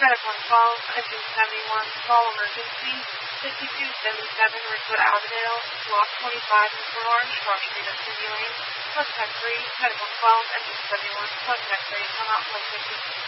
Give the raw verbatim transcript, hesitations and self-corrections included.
Medic one twelve, engine seventy-one, call emergency, fifty-two seventy-seven, Ridgewood Avondale, block twenty-five, Newport Orange, Cross Street, Assembly Lane, contact three, Medic one twelve, engine seventy-one, contact three, come out, play fifty.